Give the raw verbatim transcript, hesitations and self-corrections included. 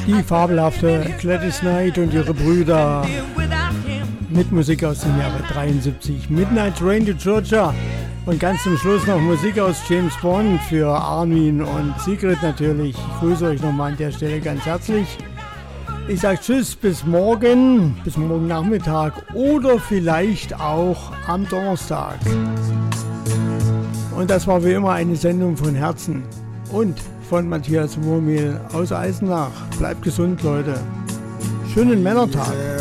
Die fabelhafte Gladys Knight und ihre Brüder mit Musik aus dem Jahre dreiundsiebzig. Midnight Train to Georgia. Und ganz zum Schluss noch Musik aus James Bond für Armin und Sigrid natürlich. Ich grüße euch nochmal an der Stelle ganz herzlich. Ich sage Tschüss, bis morgen, bis morgen Nachmittag oder vielleicht auch am Donnerstag. Und das war wie immer eine Sendung von Herzen und von Matthias Wurmel aus Eisenach. Bleibt gesund, Leute. Schönen Männertag.